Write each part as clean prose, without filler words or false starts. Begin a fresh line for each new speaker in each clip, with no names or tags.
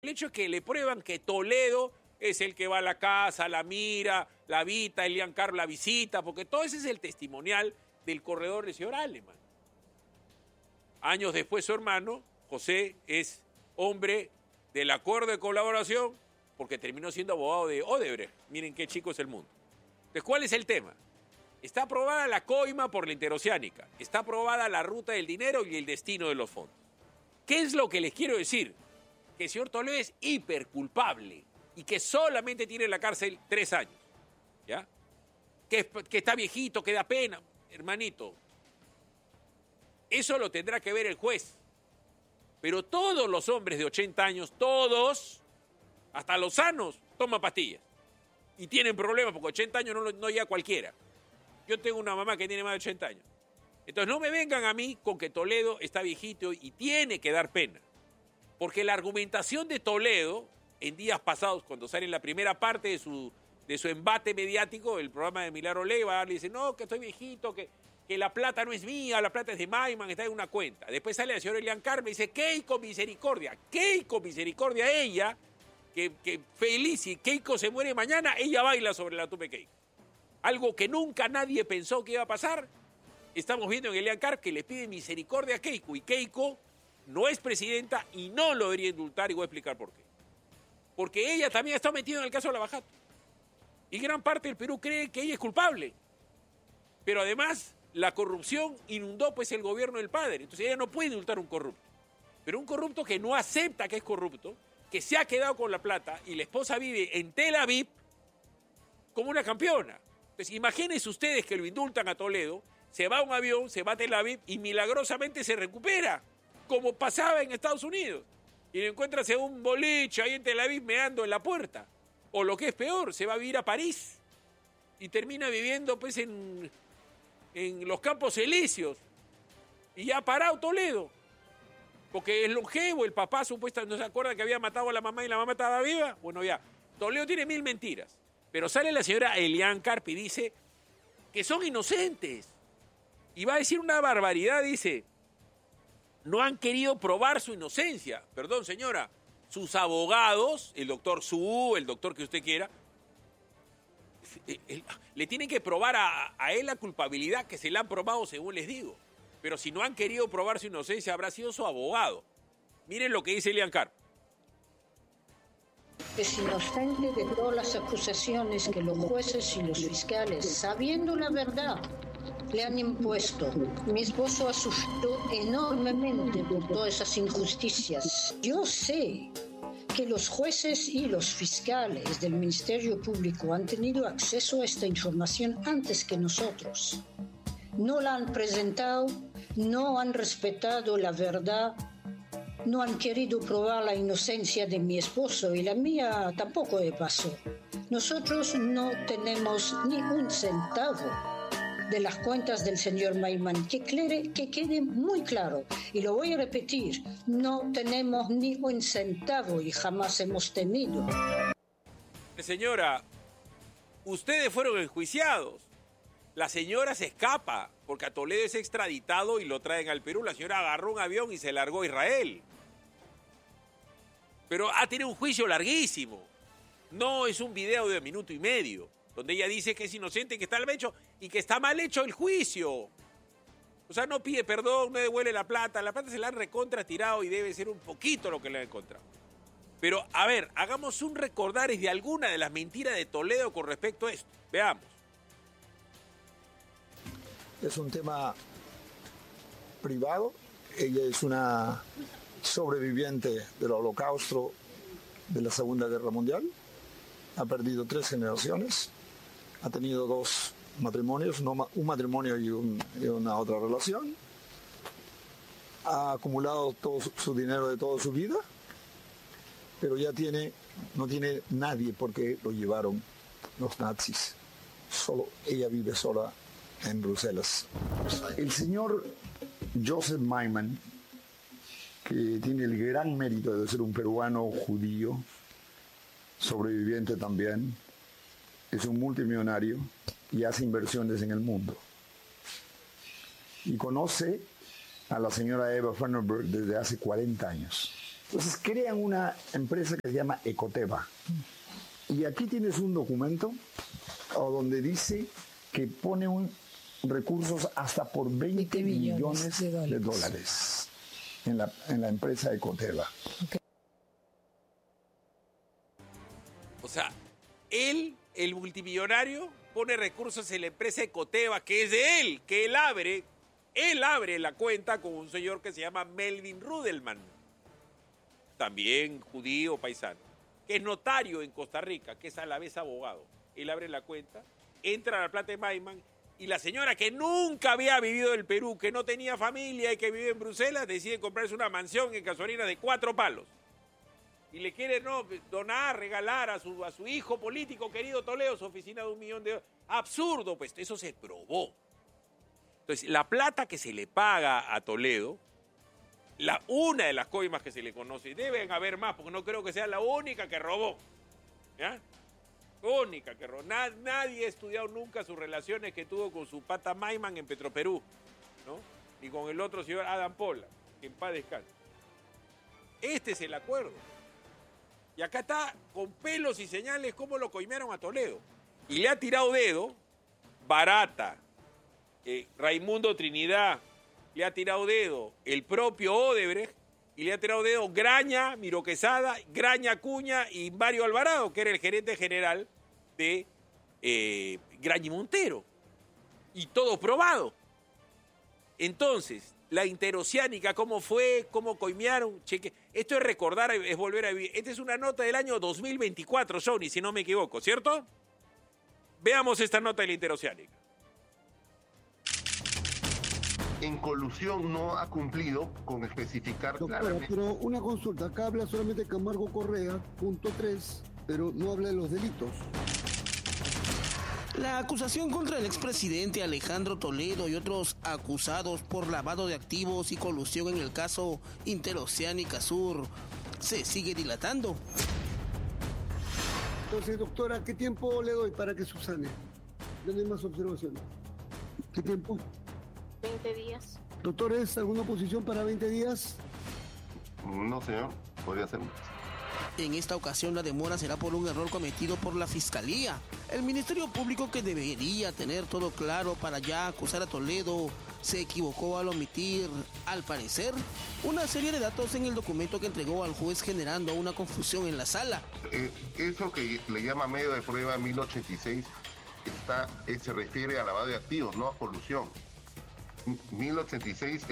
El hecho es que le prueban que Toledo es el que va a la casa, la mira, la habita, Elian Carr la visita, porque todo ese es el testimonial del corredor del señor Aleman. Años después su hermano, José, es hombre del acuerdo de colaboración porque terminó siendo abogado de Odebrecht. Miren qué chico es el mundo. Entonces, ¿cuál es el tema? Está aprobada la coima por la interoceánica, está aprobada la ruta del dinero y el destino de los fondos. ¿Qué es lo que les quiero decir? Que el señor Toledo es hiperculpable y que solamente tiene en la cárcel 3 años. ¿Ya? Que está viejito, que da pena. Hermanito, eso lo tendrá que ver el juez. Pero todos los hombres de 80 años, todos, hasta los sanos, toman pastillas. Y tienen problemas porque 80 años no llega cualquiera. Yo tengo una mamá que tiene más de 80 años. Entonces no me vengan a mí con que Toledo está viejito y tiene que dar pena. Porque la argumentación de Toledo, en días pasados, cuando sale en la primera parte de su embate mediático, el programa de Milagro Leiva, le dice, no, que estoy viejito, que la plata no es mía, la plata es de Maiman, está en una cuenta. Después sale el señor Elian Carr, me dice, Keiko misericordia, ella, que feliz, si Keiko se muere mañana, ella baila sobre la tumba de Keiko. Algo que nunca nadie pensó que iba a pasar. Estamos viendo en Elian Carr que le pide misericordia a Keiko, y Keiko no es presidenta y no lo debería indultar, y voy a explicar por qué. Porque ella también está metida en el caso de Lavajato. Y gran parte del Perú cree que ella es culpable. Pero además, la corrupción inundó pues el gobierno del padre. Entonces ella no puede indultar a un corrupto. Pero un corrupto que no acepta que es corrupto, que se ha quedado con la plata y la esposa vive en Tel Aviv como una campeona. Entonces imagínense ustedes que lo indultan a Toledo, se va a un avión, se va a Tel Aviv y milagrosamente se recupera, como pasaba en Estados Unidos. Y lo encuentras en un boliche ahí en Tel Aviv meando en la puerta. O lo que es peor, se va a vivir a París y termina viviendo pues en los Campos Elíseos. Y ya ha parado Toledo. Porque es longevo, el papá supuestamente no se acuerda que había matado a la mamá y la mamá estaba viva. Bueno, ya, Toledo tiene 1000 mentiras. Pero sale la señora Elian Carr y dice que son inocentes. Y va a decir una barbaridad, dice, no han querido probar su inocencia. Perdón, señora, sus abogados, el doctor Su, el doctor que usted quiera, le tienen que probar a él la culpabilidad que se le han probado, según les digo. Pero si no han querido probar su inocencia, habrá sido su abogado. Miren lo que dice Elian Carr.
Es inocente de todas las acusaciones que los jueces y los fiscales, sabiendo la verdad, le han impuesto. Mi esposo ha sufrido enormemente por todas esas injusticias. Yo sé que los jueces y los fiscales del Ministerio Público han tenido acceso a esta información antes que nosotros. No la han presentado, no han respetado la verdad, no han querido probar la inocencia de mi esposo y la mía tampoco de paso. Nosotros no tenemos ni un centavo de las cuentas del señor Maiman, que quede muy claro, y lo voy a repetir, no tenemos ni un centavo y jamás hemos tenido.
Señora, ustedes fueron enjuiciados. La señora se escapa porque a Toledo es extraditado y lo traen al Perú. La señora agarró un avión y se largó a Israel. Pero ha tenido un juicio larguísimo. No es un video de 1 minuto y medio, donde ella dice que es inocente, que está mal hecho y que está mal hecho el juicio. O sea, no pide perdón, no devuelve la plata se la han recontra tirado y debe ser un poquito lo que le han encontrado. Pero, a ver, hagamos un recordaris de alguna de las mentiras de Toledo con respecto a esto. Veamos.
Es un tema privado. Ella es una sobreviviente del Holocausto de la Segunda Guerra Mundial. Ha perdido 3 generaciones. Ha tenido 2 matrimonios, un matrimonio y una otra relación. Ha acumulado todo su dinero de toda su vida, pero ya no tiene nadie porque lo llevaron los nazis. Solo ella vive sola en Bruselas. El señor Joseph Maiman, que tiene el gran mérito de ser un peruano judío, sobreviviente también, es un multimillonario y hace inversiones en el mundo. Y conoce a la señora Eva Fernberg desde hace 40 años. Entonces crean una empresa que se llama Ecoteva. Y aquí tienes un documento donde dice que pone recursos hasta por 20 millones de dólares en la empresa Ecoteva.
Okay.
O sea, él, el multimillonario, pone recursos en la empresa Ecoteva, que es de él, que él abre la cuenta con un señor que se llama Melvin Rudelman, también judío paisano, que es notario en Costa Rica, que es a la vez abogado. Él abre la cuenta, entra a la plata de Maiman, y la señora que nunca había vivido en el Perú, que no tenía familia y que vive en Bruselas, decide comprarse una mansión en Casuarinas de 4 palos. Y le quiere donar, regalar a su hijo político querido Toledo su oficina de $1 millón de dólares. Absurdo, pues eso se probó. Entonces, la plata que se le paga a Toledo, una de las coimas que se le conoce, deben haber más, porque no creo que sea la única que robó. ¿Ya? Única que robó. Nadie ha estudiado nunca sus relaciones que tuvo con su pata Maiman en Petroperú, ¿no? Ni con el otro señor Adam Pola, que en paz descanse. Este es el acuerdo. Y acá está con pelos y señales cómo lo coimearon a Toledo. Y le ha tirado dedo Barata, Raimundo Trinidad, le ha tirado dedo el propio Odebrecht, y le ha tirado dedo Graña, Miro Quesada, Graña Acuña y Mario Alvarado, que era el gerente general de Graña y Montero. Y todo probado. Entonces, la interoceánica, ¿cómo fue? ¿Cómo coimearon? Cheque. Esto es recordar, es volver a vivir. Esta es una nota del año 2024, Sony, si no me equivoco, ¿cierto? Veamos esta nota de la interoceánica.
En colusión no ha cumplido con especificar claramente.
Pero una consulta, acá habla solamente Camargo Correa, punto 3, pero no habla de los delitos.
La acusación contra el expresidente Alejandro Toledo y otros acusados por lavado de activos y colusión en el caso Interoceánica Sur se sigue dilatando.
Entonces, doctora, ¿qué tiempo le doy para que subsane? No hay más observaciones. ¿Qué tiempo?
20 días.
Doctores, ¿alguna posición para 20 días?
No, señor, podría ser más.
En esta ocasión la demora será por un error cometido por la Fiscalía. El Ministerio Público, que debería tener todo claro para ya acusar a Toledo, se equivocó al omitir, al parecer, una serie de datos en el documento que entregó al juez, generando una confusión en la sala.
Eso que le llama medio de prueba 1086 se refiere a lavado de activos, no a colusión. 1086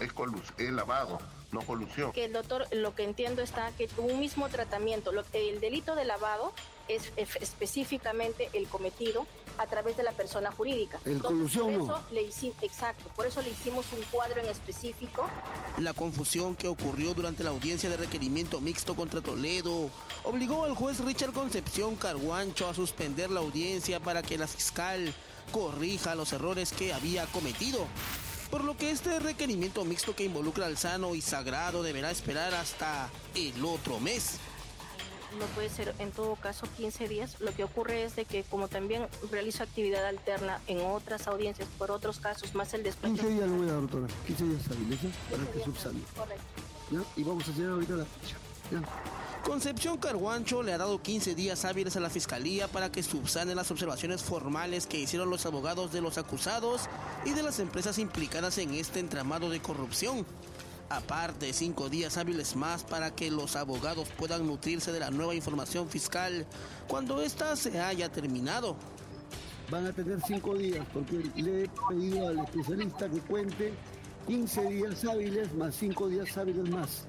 es lavado, no colusión.
Que el doctor, lo que entiendo está que un mismo tratamiento, el delito de lavado es específicamente el cometido a través de la persona jurídica.
El colusión no.
Exacto, por eso le hicimos un cuadro en específico.
La confusión que ocurrió durante la audiencia de requerimiento mixto contra Toledo obligó al juez Richard Concepción Carguancho a suspender la audiencia para que la fiscal corrija los errores que había cometido, por lo que este requerimiento mixto que involucra al sano y sagrado deberá esperar hasta el otro mes.
No puede ser en todo caso 15 días. Lo que ocurre es de que como también realizo actividad alterna en otras audiencias por otros casos, más el despacho.
15 días lo voy a dar, doctora. 15 días hábiles, ¿eh? Para que subsane.
Correcto.
¿Ya? Y vamos a hacer ahorita la fecha. ¿Ya?
Concepción Carguancho le ha dado 15 días hábiles a la Fiscalía para que subsane las observaciones formales que hicieron los abogados de los acusados y de las empresas implicadas en este entramado de corrupción. Aparte, 5 días hábiles más para que los abogados puedan nutrirse de la nueva información fiscal cuando ésta se haya terminado.
Van a tener 5 días porque le he pedido al especialista que cuente 15 días hábiles más 5 días hábiles más.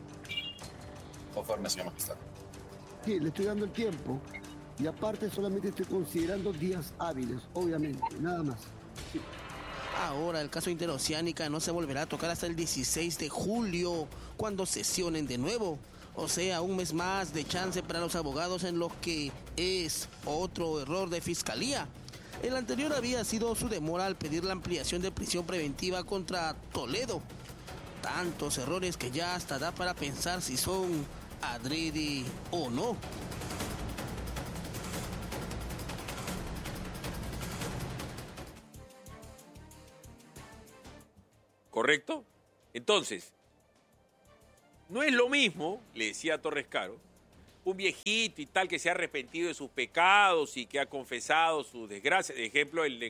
Conforme, señor magistrado.
Sí, le estoy dando el tiempo y aparte solamente estoy considerando días hábiles, obviamente, nada más. Sí.
Ahora el caso Interoceánica no se volverá a tocar hasta el 16 de julio, cuando sesionen de nuevo. O sea, un mes más de chance para los abogados, en lo que es otro error de Fiscalía. El anterior había sido su demora al pedir la ampliación de prisión preventiva contra Toledo. Tantos errores que ya hasta da para pensar si son adrede o no.
¿Correcto? Entonces, No es lo mismo, le decía Torres Caro, un viejito y tal que se ha arrepentido de sus pecados y que ha confesado sus desgracias. De ejemplo, el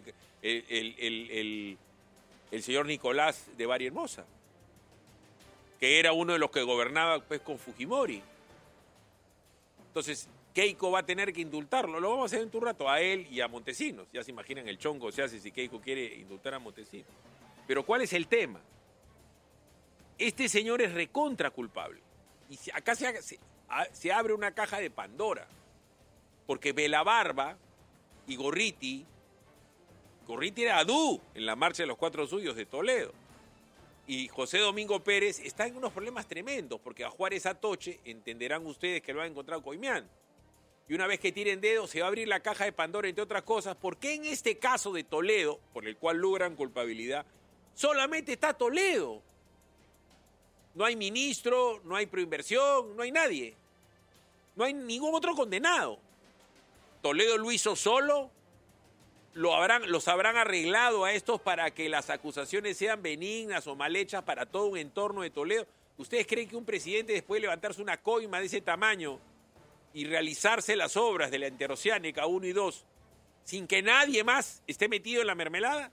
señor Nicolás de Bari Hermosa, que era uno de los que gobernaba pues, con Fujimori. Entonces, Keiko va a tener que indultarlo. Lo vamos a hacer en un rato a él y a Montesinos. Ya se imaginan el chongo se hace si Keiko quiere indultar a Montesinos. Pero ¿cuál es el tema? Este señor es recontra culpable. Y acá se abre una caja de Pandora. Porque Belabarba y Gorriti era Adú en la marcha de los 4 suyos de Toledo. Y José Domingo Pérez está en unos problemas tremendos, porque a Juárez Atoche entenderán ustedes que lo han encontrado coimeando. Y una vez que tiren dedo, se va a abrir la caja de Pandora, entre otras cosas, porque en este caso de Toledo, por el cual logran culpabilidad, solamente está Toledo. No hay ministro, no hay proinversión, no hay nadie. No hay ningún otro condenado. Toledo lo hizo solo. Los habrán arreglado a estos para que las acusaciones sean benignas o mal hechas para todo un entorno de Toledo. ¿Ustedes creen que un presidente después de levantarse una coima de ese tamaño y realizarse las obras de la Interoceánica 1 y 2 sin que nadie más esté metido en la mermelada?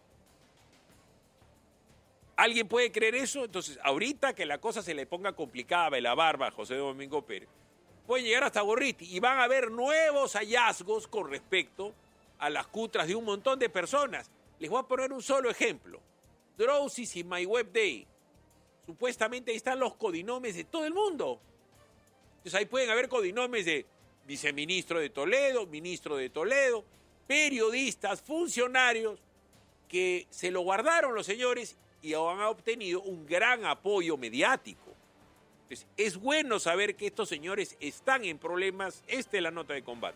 ¿Alguien puede creer eso? Entonces, ahorita que la cosa se le ponga complicada a Belabarba, a José Domingo Pérez, pueden llegar hasta Gorriti y van a haber nuevos hallazgos con respecto a las cutras de un montón de personas. Les voy a poner un solo ejemplo. Drowsy y My Web Day. Supuestamente ahí están los codinomes de todo el mundo. Entonces ahí pueden haber codinomes de viceministro de Toledo, ministro de Toledo, periodistas, funcionarios, que se lo guardaron los señores y han obtenido un gran apoyo mediático. Entonces, es bueno saber que estos señores están en problemas. Esta es la nota de combate.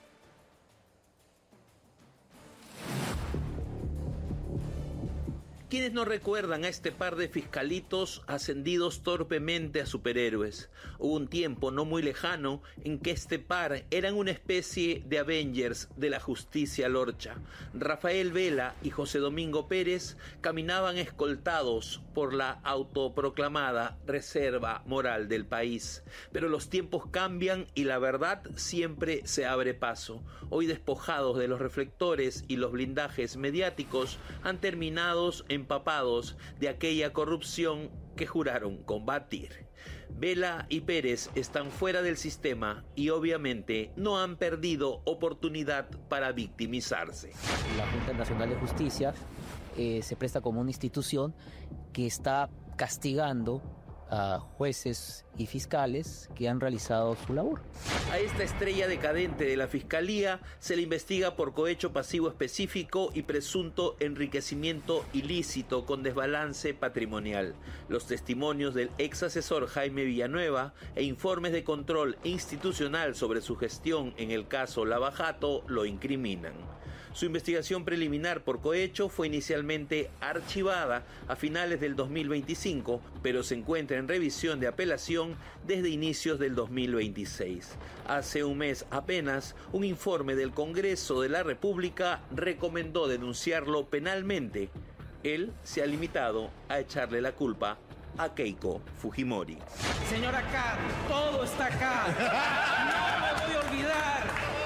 ¿Quiénes no recuerdan a este par de fiscalitos ascendidos torpemente a superhéroes? Hubo un tiempo no muy lejano en que este par eran una especie de Avengers de la justicia lorcha. Rafael Vela y José Domingo Pérez caminaban escoltados por la autoproclamada reserva moral del país. Pero los tiempos cambian y la verdad siempre se abre paso. Hoy despojados de los reflectores y los blindajes mediáticos, han terminado empapados de aquella corrupción que juraron combatir. Vela y Pérez están fuera del sistema y obviamente no han perdido oportunidad para victimizarse.
La Junta Nacional de Justicia se presta como una institución que está castigando a jueces y fiscales que han realizado su labor.
A esta estrella decadente de la Fiscalía se le investiga por cohecho pasivo específico y presunto enriquecimiento ilícito con desbalance patrimonial. Los testimonios del ex asesor Jaime Villanueva e informes de control institucional sobre su gestión en el caso Lava Jato lo incriminan. Su investigación preliminar por cohecho fue inicialmente archivada a finales del 2025, pero se encuentra en revisión de apelación desde inicios del 2026. Hace un mes apenas, un informe del Congreso de la República recomendó denunciarlo penalmente. Él se ha limitado a echarle la culpa a Keiko Fujimori.
Señora K, todo está acá. No me voy a olvidar.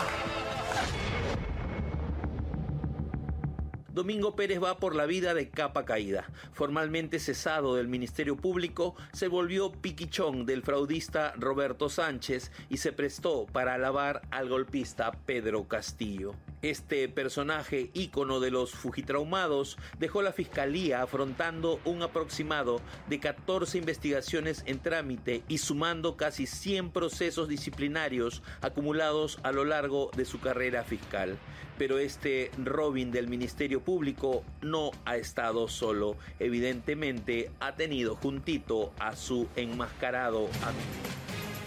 Domingo Pérez va por la vida de capa caída. Formalmente cesado del Ministerio Público, se volvió piquichón del fraudista Roberto Sánchez y se prestó para alabar al golpista Pedro Castillo. Este personaje, ícono de los fujitraumados, dejó la Fiscalía afrontando un aproximado de 14 investigaciones en trámite y sumando casi 100 procesos disciplinarios acumulados a lo largo de su carrera fiscal. Pero este Robin del Ministerio Público no ha estado solo. Evidentemente ha tenido juntito a su enmascarado amigo.